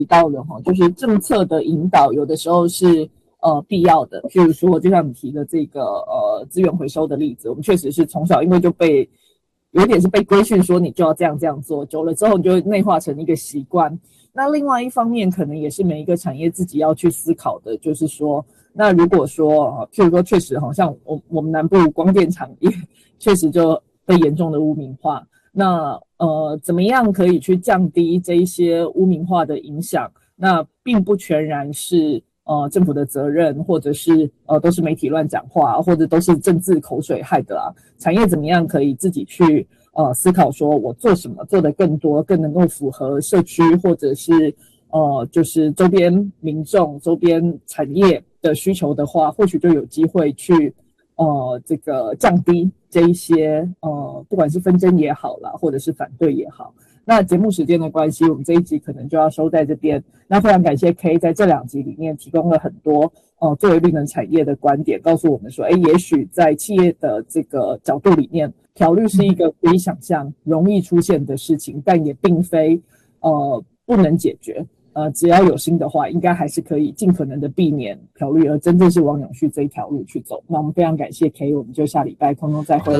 提到的哈，就是政策的引导有的时候是必要的。譬如说，就像你提的这个资源回收的例子，我们确实是从小因为就被有点是被规训说你就要这样做，久了之后你就内化成一个习惯。那另外一方面，可能也是每一个产业自己要去思考的，就是说，那如果说譬如说确实好像我们南部光电产业确实就被严重的污名化，那怎么样可以去降低这一些污名化的影响？那并不全然是政府的责任，或者是都是媒体乱讲话，或者都是政治口水害的啊。产业怎么样可以自己去思考，说我做什么做得更多，更能够符合社区或者是就是周边民众、周边产业的需求的话，或许就有机会去这个降低这一些不管是纷争也好啦，或者是反对也好。那节目时间的关系，我们这一集可能就要收在这边。那非常感谢 K 在这2集里面提供了很多作为绿能产业的观点，告诉我们说，也许在企业的这个角度里面，漂绿是一个可以想象容易出现的事情，但也并非不能解决。只要有心的话，应该还是可以尽可能的避免漂绿，而真正是往永续这一条路去走。那我们非常感谢 K， 我们就下礼拜空中再会。